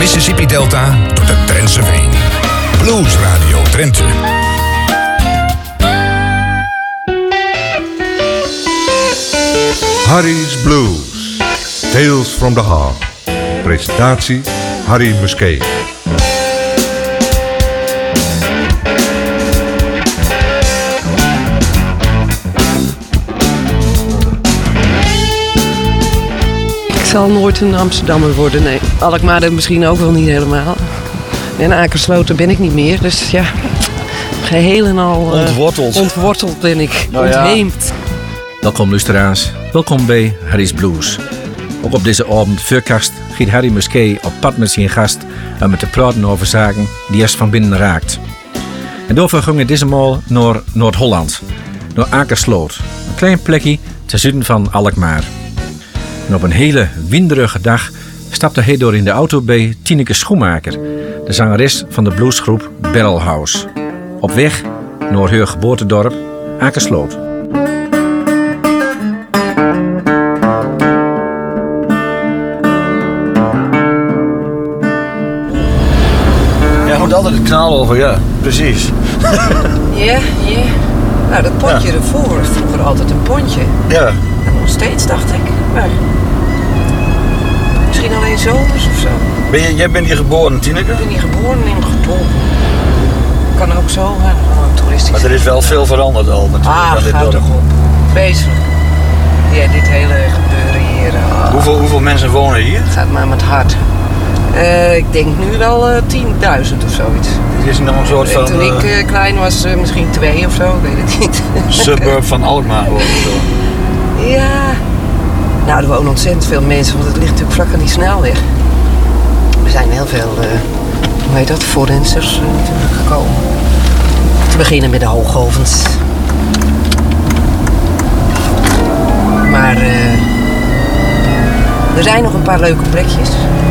Mississippi Delta tot de Drentse Veen. Blues Radio Drenthe. Harry's Blues. Tales from the Heart. Presentatie Harry Musquet. Ik zal nooit een Amsterdammer worden, nee. Alkmaar misschien ook wel niet helemaal. En Akersloten ben ik niet meer, dus ja... Geheel en al... ontworteld ben ik. Nou ja. Ontheemd. Welkom luisteraars. Welkom bij Harry's Blues. Ook op deze avond voorkast giet Harry Musquet op pad met zijn gast... om met te praten over zaken die eerst van binnen raakt. En daarvoor ging het deze maal naar Noord-Holland. Naar Akersloot. Een klein plekje ten zuiden van Alkmaar. En op een hele winderige dag stapte hij door in de auto bij Tineke Schoenmaker, de zangeres van de bluesgroep Barrelhouse. Op weg naar haar geboortedorp Akersloot. Ja, moet altijd het knal over, ja, precies. Ja. Nou, dat pontje ervoor is vroeger altijd een pontje. Ja. En nog steeds, dacht ik. Maar misschien alleen zomers of zo. Jij bent hier geboren, Tineke? Ik ben hier geboren en getogen. Kan ook zo, gewoon toeristisch. Maar er is wel veel veranderd al natuurlijk. Ga toch op. Vreselijk. Ja, dit hele gebeuren hier. Hoeveel mensen wonen hier? Het gaat maar met hart. Ik denk nu wel 10.000 of zoiets. Het is nog een soort van... Toen ik klein was, misschien 2 of zo, ik weet het niet. Suburb van Alkmaar hoor. Ja. Nou, er wonen ontzettend veel mensen, want het ligt natuurlijk vlak aan die snelweg. Er zijn heel veel, hoe heet dat, forensers natuurlijk gekomen. Te beginnen met de Hoogovens. Maar er zijn nog een paar leuke plekjes.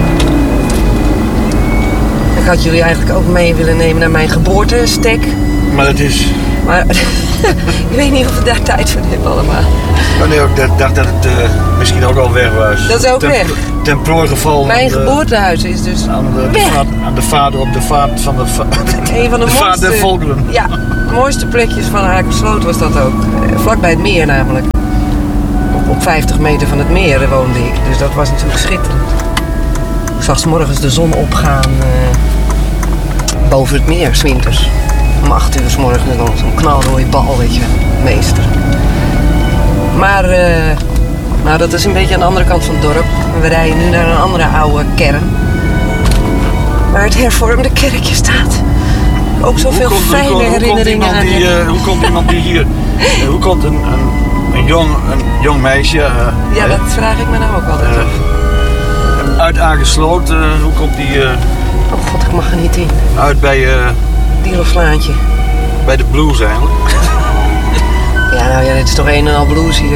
Ik had jullie eigenlijk ook mee willen nemen naar mijn geboortestek. Maar het is... Maar ik weet niet of we daar tijd voor hebben allemaal. Nee, ik dacht dat het misschien ook al weg was. Dat is ook weg. Ten prooi geval. Mijn geboortehuis is dus weg. Aan de vaart op de vaart van de een van de vaart der volkeren. Ja, de mooiste plekjes van Akersloot was dat ook. Vlak bij het meer namelijk. Op 50 meter van het meer woonde ik. Dus dat was natuurlijk schitterend. Ik zag 's morgens de zon opgaan boven het meer, 's winters. Om 8 uur 's morgens dan zo'n knalrooie bal, weet je, meester. Maar nou, dat is een beetje aan de andere kant van het dorp. We rijden nu naar een andere oude kern. Waar het hervormde kerkje staat. Ook zoveel fijne herinneringen aan. Hoe komt iemand die hier... hoe komt een jong meisje... ja, dat vraag ik me nou ook altijd af. Uit Akersloot, hoe komt die... oh god, ik mag er niet in. Uit bij... Dierenslaantje. Bij de blues eigenlijk. Ja, nou ja, dit is toch een en al blues hier.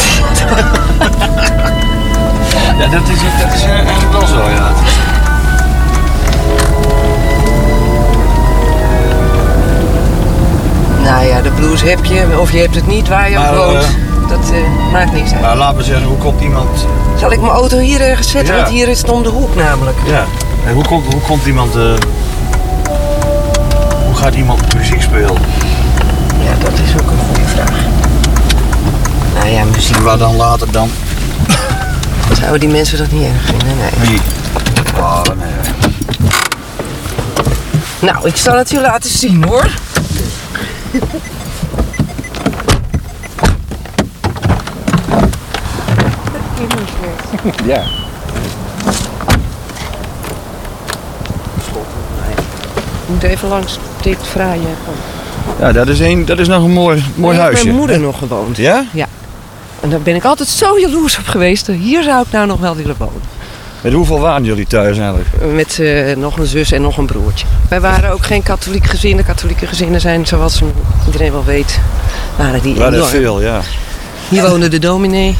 Ja, dat is eigenlijk wel zo, ja. Nou ja, de blues heb je, of je hebt het niet waar je op woont. Dat maakt niks uit. Maar laten we zeggen, hoe komt iemand... Zal ik mijn auto hier ergens zetten? Ja. Want hier is het om de hoek namelijk. Ja, en hoe komt iemand... hoe gaat iemand muziek spelen? Ja, dat is ook een goede vraag. Nou ja, muziek... En waar dan later dan? Zouden die mensen dat niet erg vinden? Nee. Wie? Oh, nee. Nou, ik zal het je laten zien hoor. Ja. Ik moet even langs dit fraaie. Ja, dat is nog een mooi huisje. Heb mijn moeder nog gewoond. Ja? Ja. En daar ben ik altijd zo jaloers op geweest. Hier zou ik nou nog wel willen wonen. Met hoeveel waren jullie thuis eigenlijk? Met nog een zus en nog een broertje. Wij waren ook geen katholiek gezin. De katholieke gezinnen zijn, zoals iedereen wel weet, waren die enorm. Veel, ja. Hier woonde de dominee.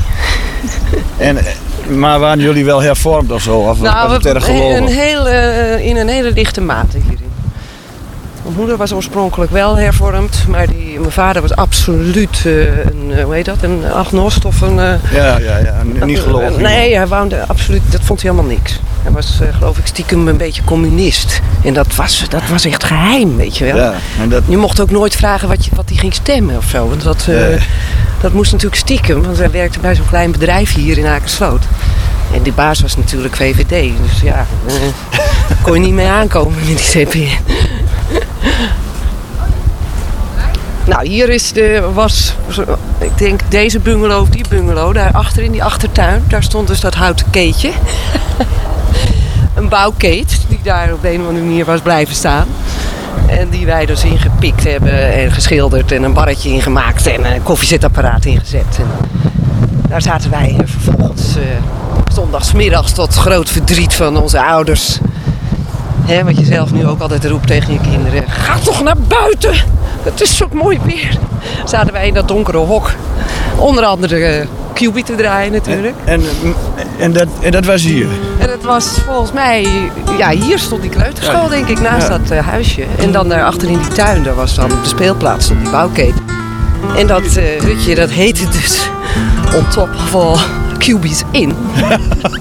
Maar waren jullie wel hervormd of zo? Of nou, was het erg gelovig? in een hele lichte mate hierin. Mijn moeder was oorspronkelijk wel hervormd, maar mijn vader was absoluut een agnost of een... Ja, niet geloofd. Nee, hij woonde absoluut, dat vond hij helemaal niks. Hij was, geloof ik, stiekem een beetje communist. En dat was echt geheim, weet je wel. Ja, en Je mocht ook nooit vragen wat hij ging stemmen of zo. Want dat moest natuurlijk stiekem, want hij werkte bij zo'n klein bedrijf hier in Akersloot. En die baas was natuurlijk VVD, dus ja, kon je niet mee aankomen met die CPN. Nou, hier ik denk deze bungalow of die bungalow, daar achter in die achtertuin, daar stond dus dat houten keetje. Een bouwkeet die daar op de een of andere manier was blijven staan. En die wij dus ingepikt hebben en geschilderd en een barretje ingemaakt en een koffiezetapparaat ingezet. En daar zaten wij vervolgens zondagsmiddags tot groot verdriet van onze ouders. Wat je zelf nu ook altijd roept tegen je kinderen. Ga toch naar buiten! Het is zo mooi weer. Zaten wij in dat donkere hok. Onder andere QB te draaien natuurlijk. En dat was hier? En dat was volgens mij... Ja, hier stond die kleuterschool denk ik, naast dat huisje. En dan daar achter in die tuin, daar was dan op de speelplaats stond die bouwketen. En dat hutje, dat heette dus On Top of All QB's Inn.